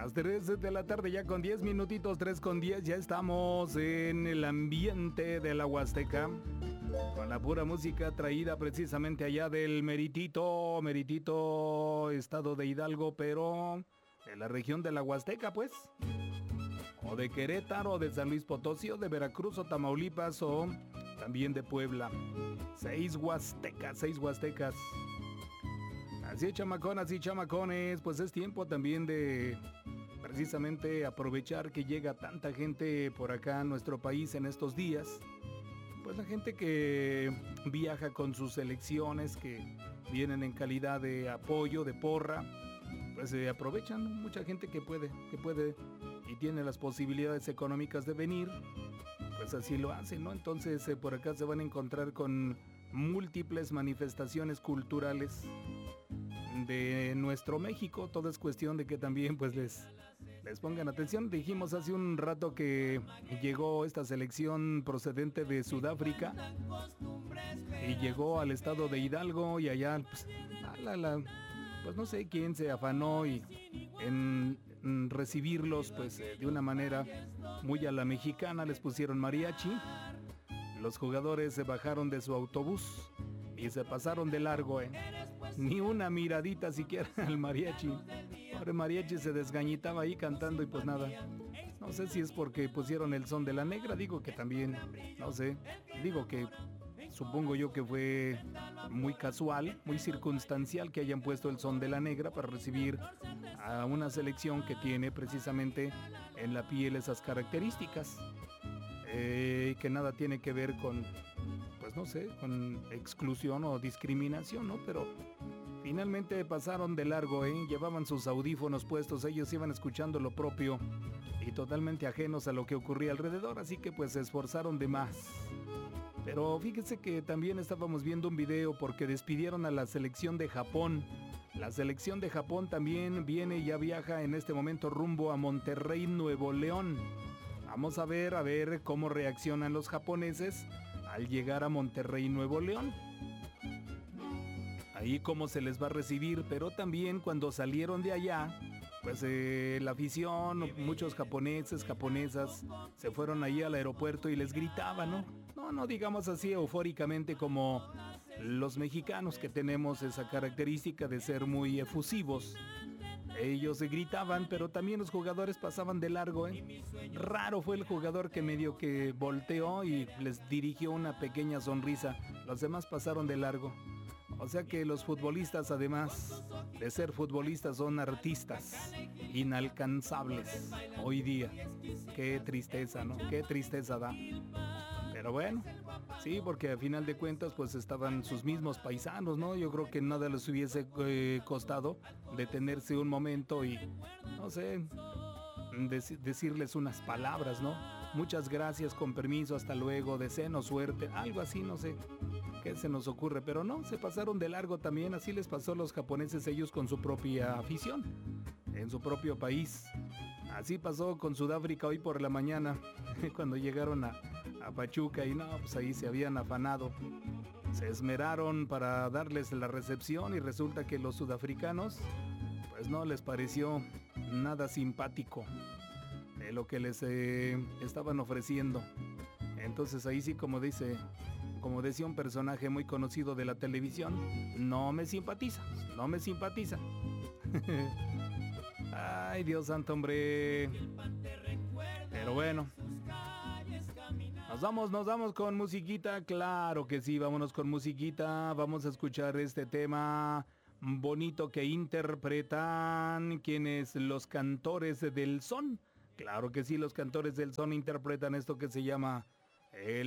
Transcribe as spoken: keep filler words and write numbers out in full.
Las tres de la tarde ya con diez minutitos, tres con diez, ya estamos en el ambiente de la Huasteca. Con la pura música traída precisamente allá del Meritito, Meritito, estado de Hidalgo, pero de la región de la Huasteca, pues. O de Querétaro, de San Luis Potosí, o de Veracruz, o Tamaulipas, o también de Puebla. Seis huastecas, seis huastecas. Así chamaconas y chamacones, pues es tiempo también de precisamente aprovechar que llega tanta gente por acá a nuestro país en estos días. Pues la gente que viaja con sus selecciones, que vienen en calidad de apoyo, de porra, pues se aprovechan, ¿no? Mucha gente que puede, que puede y tiene las posibilidades económicas de venir, pues así lo hacen, ¿no? Entonces eh, por acá se van a encontrar con múltiples manifestaciones culturales de nuestro México. Todo es cuestión de que también pues les, les pongan atención. Dijimos hace un rato que llegó esta selección procedente de Sudáfrica y llegó al estado de Hidalgo y allá pues, la, la, pues no sé quién se afanó y en, en recibirlos pues eh, de una manera muy a la mexicana. Les pusieron mariachi. Los jugadores se bajaron de su autobús y se pasaron de largo, eh. Ni una miradita siquiera al mariachi. Pobre mariachi se desgañitaba ahí cantando y pues nada. No sé si es porque pusieron el son de la negra, digo que también, no sé. Digo que supongo yo que fue muy casual, muy circunstancial que hayan puesto el son de la negra para recibir a una selección que tiene precisamente en la piel esas características. Eh, que nada tiene que ver con, pues no sé, con exclusión o discriminación, ¿no? Pero finalmente pasaron de largo, ¿eh? Llevaban sus audífonos puestos, ellos iban escuchando lo propio y totalmente ajenos a lo que ocurría alrededor, así que pues se esforzaron de más. Pero fíjese que también estábamos viendo un video porque despidieron a la selección de Japón. La selección de Japón también viene y ya viaja en este momento rumbo a Monterrey, Nuevo León. Vamos a ver, a ver cómo reaccionan los japoneses al llegar a Monterrey, Nuevo León. Ahí cómo se les va a recibir, pero también cuando salieron de allá, pues eh, la afición, muchos japoneses, japonesas, se fueron ahí al aeropuerto y les gritaban, ¿no? No, no digamos así eufóricamente como los mexicanos que tenemos esa característica de ser muy efusivos. Ellos gritaban, pero también los jugadores pasaban de largo, ¿eh? Raro fue el jugador que medio que volteó y les dirigió una pequeña sonrisa. Los demás pasaron de largo. O sea que los futbolistas, además de ser futbolistas, son artistas inalcanzables hoy día. Qué tristeza, ¿no? Qué tristeza da. Pero bueno, sí, porque a final de cuentas pues estaban sus mismos paisanos, ¿no? Yo creo que nada les hubiese eh, costado detenerse un momento y, no sé, dec- decirles unas palabras, ¿no? Muchas gracias, con permiso, hasta luego, deseo suerte, algo así, no sé qué se nos ocurre. Pero no, se pasaron de largo también, así les pasó a los japoneses ellos con su propia afición, en su propio país. Así pasó con Sudáfrica hoy por la mañana, cuando llegaron a a Pachuca y no, pues ahí se habían afanado. Se esmeraron para darles la recepción y resulta que los sudafricanos pues no les pareció nada simpático de lo que les eh, estaban ofreciendo. Entonces ahí sí, como dice, como decía un personaje muy conocido de la televisión, no me simpatiza, no me simpatiza. Ay, Dios santo, hombre. Pero bueno, Nos vamos, nos vamos con musiquita, claro que sí, vámonos con musiquita, vamos a escuchar este tema bonito que interpretan quienes los cantores del son. Claro que sí, los cantores del son interpretan esto que se llama el